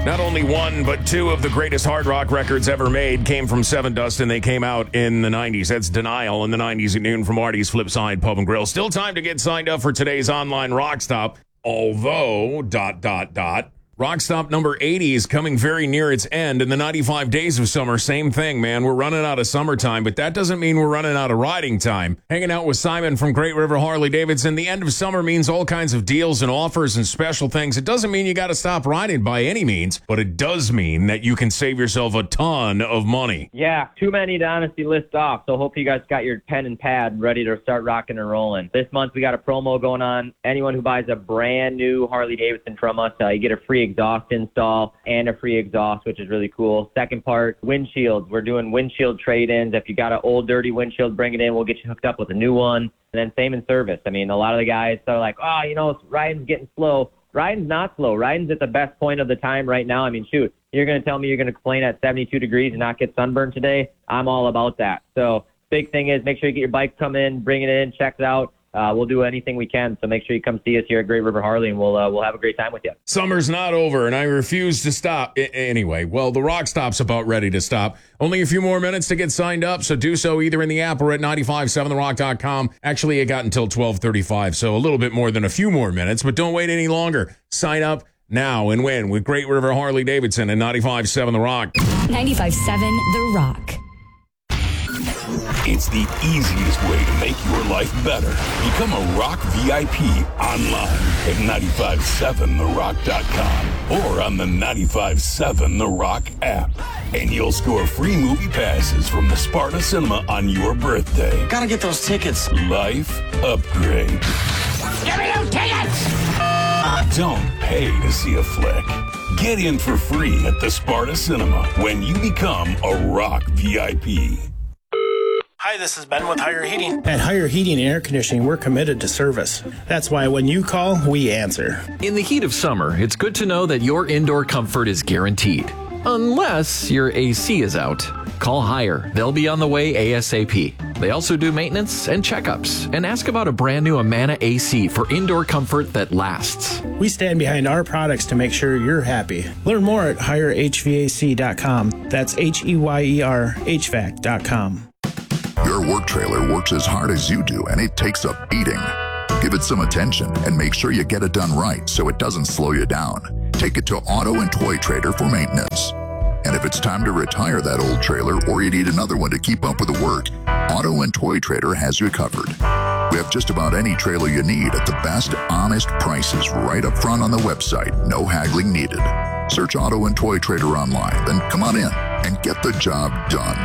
Not only one, but two of the greatest hard rock records ever made came from Seven Dust, and they came out in the 90s. That's Denial in the 90s at noon from Artie's Flipside Pub and Grill. Still time to get signed up for today's online Rock Stop, although, Rock Stop number 80 is coming very near its end, and the 95 days of summer, same thing, man. We're running out of summertime, but that doesn't mean we're running out of riding time. Hanging out with Simon from Great River Harley Davidson, the end of summer means all kinds of deals and offers and special things. It doesn't mean you got to stop riding by any means, but it does mean that you can save yourself a ton of money. Yeah, too many to honestly list off, so hope you guys got your pen and pad ready to start rocking and rolling. This month we got a promo going on. Anyone who buys a brand new Harley Davidson from us, you get a free exhaust install and a free exhaust, which is really cool. Second part, windshields. We're doing windshield trade-ins. If you got an old dirty windshield, bring it in. We'll get you hooked up with a new one. And then same in service. I mean, a lot of the guys are like, riding's getting slow. Riding's not slow. Riding's at the best point of the time right now. I mean, shoot, you're going to tell me you're going to complain at 72 degrees and not get sunburned today? I'm all about that. So big thing is make sure you get your bike, come in, bring it in, check it out. We'll do anything we can, so make sure you come see us here at Great River Harley, and we'll have a great time with you. Summer's not over, and I refuse to stop. Anyway, well, the Rock Stop's about ready to stop. Only a few more minutes to get signed up, so do so either in the app or at 957therock.com. Actually, it got until 12:35, so a little bit more than a few more minutes, but don't wait any longer. Sign up now and win with Great River Harley Davidson and 95.7 The Rock. 95.7 The Rock. It's the easiest way to make your life better. Become a Rock VIP online at 957therock.com or on the 95.7 The Rock app. And you'll score free movie passes from the Sparta Cinema on your birthday. Gotta get those tickets. Life upgrade. Give me those tickets! Don't pay to see a flick. Get in for free at the Sparta Cinema when you become a Rock VIP. Hi, this is Ben with Higher Heating. At Higher Heating and Air Conditioning, we're committed to service. That's why when you call, we answer. In the heat of summer, it's good to know that your indoor comfort is guaranteed. Unless your AC is out. Call Higher. They'll be on the way ASAP. They also do maintenance and checkups. And ask about a brand new Amana AC for indoor comfort that lasts. We stand behind our products to make sure you're happy. Learn more at HireHVAC.com. That's HEYER HVAC.com. Your work trailer works as hard as you do, and it takes a beating. Give it some attention and make sure you get it done right so it doesn't slow you down. Take it to Auto and Toy Trader for maintenance. And if it's time to retire that old trailer or you need another one to keep up with the work, Auto and Toy Trader has you covered. We have just about any trailer you need at the best, honest prices right up front on the website. No haggling needed. Search Auto and Toy Trader online, then come on in and get the job done.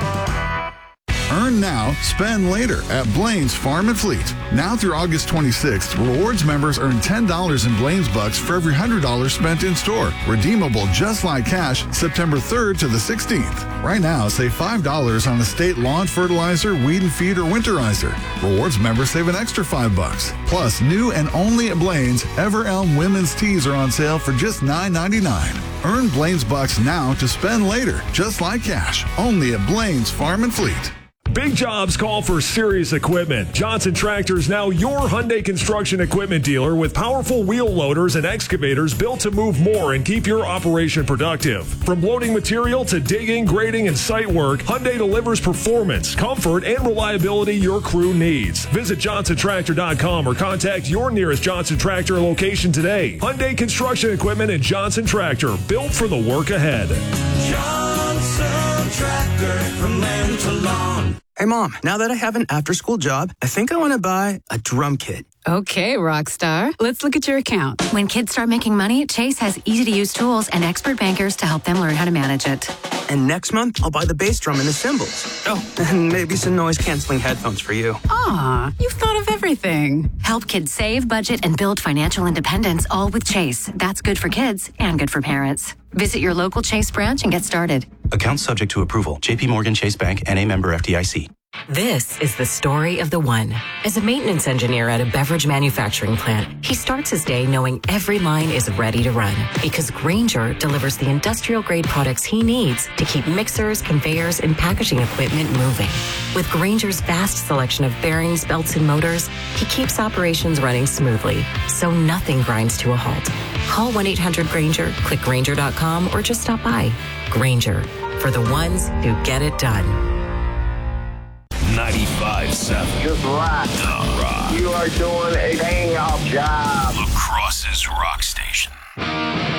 Earn now, spend later at Blaine's Farm and Fleet. Now through August 26th, rewards members earn $10 in Blaine's Bucks for every $100 spent in store. Redeemable just like cash September 3rd to the 16th. Right now, save $5 on estate lawn fertilizer, weed and feed, or winterizer. Rewards members save an extra $5. Plus, new and only at Blaine's, Ever Elm women's tees are on sale for just $9.99. Earn Blaine's Bucks now to spend later, just like cash. Only at Blaine's Farm and Fleet. Big jobs call for serious equipment. Johnson Tractor is now your Hyundai construction equipment dealer with powerful wheel loaders and excavators built to move more and keep your operation productive. From loading material to digging, grading, and site work, Hyundai delivers performance, comfort, and reliability your crew needs. Visit JohnsonTractor.com or contact your nearest Johnson Tractor location today. Hyundai Construction Equipment and Johnson Tractor, built for the work ahead. Johnson Tractor, from land to lawn. Hey, Mom, now that I have an after-school job, I think I want to buy a drum kit. Okay, Rockstar. Let's look at your account. When kids start making money, Chase has easy-to-use tools and expert bankers to help them learn how to manage it. And next month, I'll buy the bass drum and the cymbals. Oh, and maybe some noise-canceling headphones for you. Aw, you've thought of everything. Help kids save, budget, and build financial independence, all with Chase. That's good for kids and good for parents. Visit your local Chase branch and get started. Account subject to approval. JP Morgan Chase Bank, N.A. member FDIC. This is the story of the one. As a maintenance engineer at a beverage manufacturing plant, he starts his day knowing every line is ready to run because Grainger delivers the industrial-grade products he needs to keep mixers, conveyors, and packaging equipment moving. With Grainger's vast selection of bearings, belts, and motors, he keeps operations running smoothly, so nothing grinds to a halt. Call 1-800-GRAINGER, click Grainger.com, or just stop by. Grainger, for the ones who get it done. 95.7. Just rock. The Rock. You are doing a dang job. La Crosse's Rock Station.